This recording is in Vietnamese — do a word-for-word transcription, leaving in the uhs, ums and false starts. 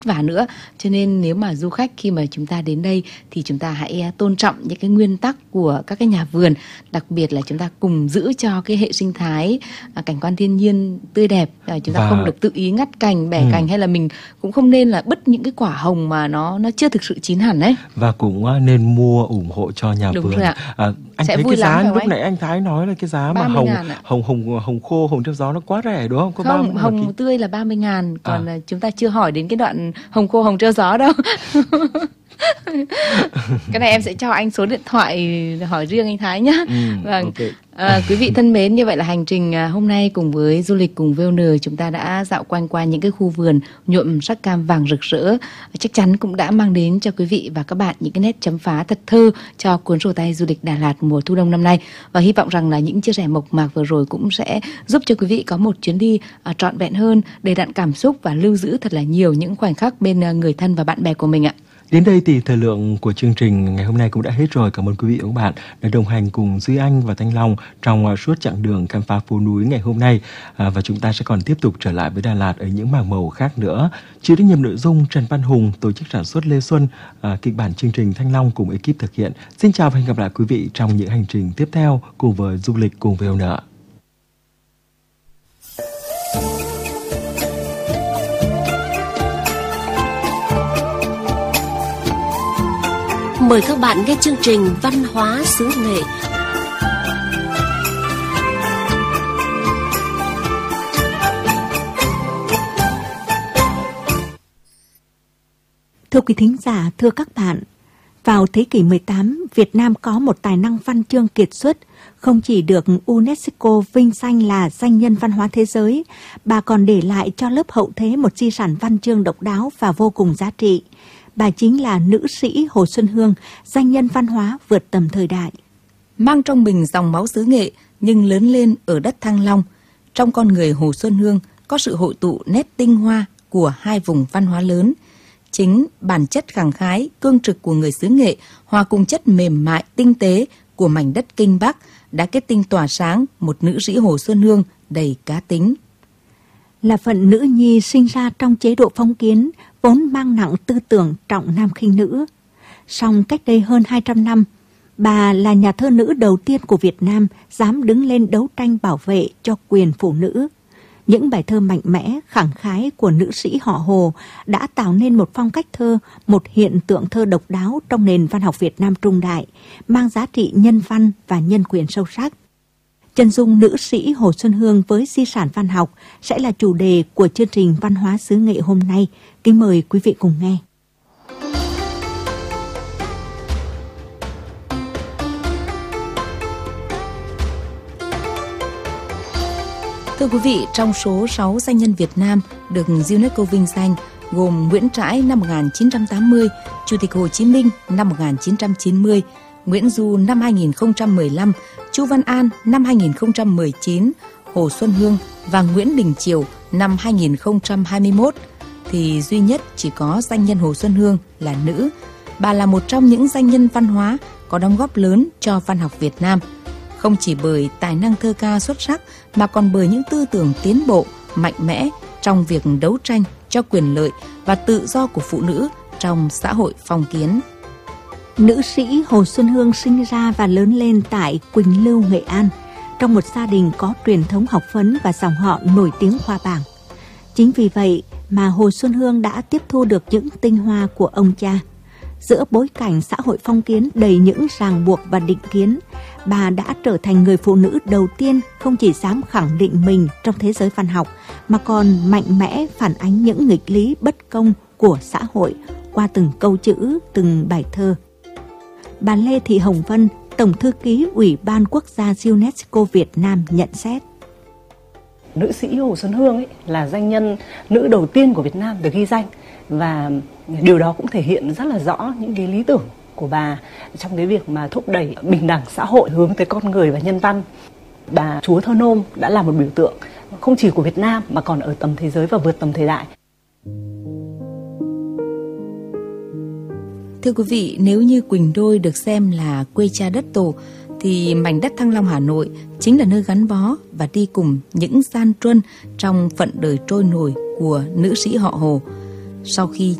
vả nữa. Cho nên nếu mà du khách khi mà chúng ta đến đây thì chúng ta hãy tôn trọng những cái nguyên tắc của các cái nhà vườn, đặc biệt là chúng ta cùng giữ cho cái hệ sinh thái, à, cảnh quan thiên nhiên tươi đẹp. À, chúng ta Và... không được tự ý ngắt cành, bẻ ừ. cành, hay là mình cũng không nên là bứt những cái quả hồng mà nó nó chưa thực sự chín hẳn đấy. Và cũng nên mua ủng hộ cho nhà Đúng vườn. Rồi ạ. À, anh Sẽ thấy vui cái giá lắm, lúc nãy anh Thái nói là cái giá mà hồng hồng hồng hồng khô, hồng treo gió nó quá rẻ đúng không? Có không, ba mươi hồng ký... tươi là ba mươi ngàn, còn à. chúng ta chưa hỏi đến cái đoạn hồng khô hồng treo gió đâu. Cái này em sẽ cho anh số điện thoại hỏi riêng anh Thái nhé. Ừ, vâng. Okay. À, quý vị thân mến, như vậy là hành trình hôm nay cùng với du lịch cùng vê o en chúng ta đã dạo quanh qua những cái khu vườn nhuộm sắc cam vàng rực rỡ, chắc chắn cũng đã mang đến cho quý vị và các bạn những cái nét chấm phá thật thơ cho cuốn sổ tay du lịch Đà Lạt mùa thu đông năm nay. Và hy vọng rằng là những chia sẻ mộc mạc vừa rồi cũng sẽ giúp cho quý vị có một chuyến đi uh, trọn vẹn hơn, đầy đặn cảm xúc và lưu giữ thật là nhiều những khoảnh khắc bên uh, người thân và bạn bè của mình ạ. Đến đây thì thời lượng của chương trình ngày hôm nay cũng đã hết rồi. Cảm ơn quý vị và các bạn đã đồng hành cùng Duy Anh và Thanh Long trong suốt chặng đường khám phá phố núi ngày hôm nay. À, và chúng ta sẽ còn tiếp tục trở lại với Đà Lạt ở những mảng màu khác nữa. Chịu trách nhiệm nội dung Trần Văn Hùng, tổ chức sản xuất Lê Xuân, à, kịch bản chương trình Thanh Long cùng ekip thực hiện. Xin chào và hẹn gặp lại quý vị trong những hành trình tiếp theo cùng với du lịch cùng vê o en. Mời các bạn nghe chương trình Văn hóa xứ nghệ. Thưa quý thính giả, thưa các bạn, vào thế kỷ mười tám, Việt Nam có một tài năng văn chương kiệt xuất, không chỉ được UNESCO vinh danh là danh nhân văn hóa thế giới, bà còn để lại cho lớp hậu thế một di sản văn chương độc đáo và vô cùng giá trị. Bà chính là nữ sĩ Hồ Xuân Hương, danh nhân văn hóa vượt tầm thời đại. Mang trong mình dòng máu xứ Nghệ nhưng lớn lên ở đất Thăng Long, trong con người Hồ Xuân Hương có sự hội tụ nét tinh hoa của hai vùng văn hóa lớn. Chính bản chất khẳng khái, cương trực của người xứ Nghệ hòa cùng chất mềm mại, tinh tế của mảnh đất Kinh Bắc đã kết tinh tỏa sáng một nữ sĩ Hồ Xuân Hương đầy cá tính. Là phận nữ nhi sinh ra trong chế độ phong kiến, vốn mang nặng tư tưởng trọng nam khinh nữ. Song cách đây hơn hai trăm năm, bà là nhà thơ nữ đầu tiên của Việt Nam dám đứng lên đấu tranh bảo vệ cho quyền phụ nữ. Những bài thơ mạnh mẽ, khẳng khái của nữ sĩ họ Hồ đã tạo nên một phong cách thơ, một hiện tượng thơ độc đáo trong nền văn học Việt Nam trung đại, mang giá trị nhân văn và nhân quyền sâu sắc. Chân dung nữ sĩ Hồ Xuân Hương với di sản văn học sẽ là chủ đề của chương trình Văn hóa xứ Nghệ hôm nay. Kính mời quý vị cùng nghe. Thưa quý vị, trong số sáu danh nhân Việt Nam được UNESCO vinh danh gồm Nguyễn Trãi năm một nghìn chín trăm tám mươi, Chủ tịch Hồ Chí Minh năm một nghìn chín trăm chín mươi, Nguyễn Du năm hai nghìn không trăm mười lăm, Chu Văn An năm hai nghìn không trăm mười chín, Hồ Xuân Hương và Nguyễn Đình Chiểu năm hai nghìn không trăm hai mươi mốt, thì duy nhất chỉ có danh nhân Hồ Xuân Hương là nữ. Bà là một trong những danh nhân văn hóa có đóng góp lớn cho văn học Việt Nam, không chỉ bởi tài năng thơ ca xuất sắc mà còn bởi những tư tưởng tiến bộ, mạnh mẽ trong việc đấu tranh cho quyền lợi và tự do của phụ nữ trong xã hội phong kiến. Nữ sĩ Hồ Xuân Hương sinh ra và lớn lên tại Quỳnh Lưu, Nghệ An, trong một gia đình có truyền thống học vấn và dòng họ nổi tiếng khoa bảng. Chính vì vậy mà Hồ Xuân Hương đã tiếp thu được những tinh hoa của ông cha. Giữa bối cảnh xã hội phong kiến đầy những ràng buộc và định kiến, bà đã trở thành người phụ nữ đầu tiên không chỉ dám khẳng định mình trong thế giới văn học, mà còn mạnh mẽ phản ánh những nghịch lý bất công của xã hội qua từng câu chữ, từng bài thơ. Bà Lê Thị Hồng Vân, Tổng thư ký Ủy ban Quốc gia UNESCO Việt Nam nhận xét. Nữ sĩ Hồ Xuân Hương ấy là danh nhân nữ đầu tiên của Việt Nam được ghi danh, và điều đó cũng thể hiện rất là rõ những cái lý tưởng của bà trong cái việc mà thúc đẩy bình đẳng xã hội hướng tới con người và nhân văn. Bà Chúa Thơ Nôm đã là một biểu tượng không chỉ của Việt Nam mà còn ở tầm thế giới và vượt tầm thời đại. Thưa quý vị, nếu như Quỳnh Đôi được xem là quê cha đất tổ, thì mảnh đất Thăng Long Hà Nội chính là nơi gắn bó và đi cùng những gian truân trong phận đời trôi nổi của nữ sĩ họ Hồ. Sau khi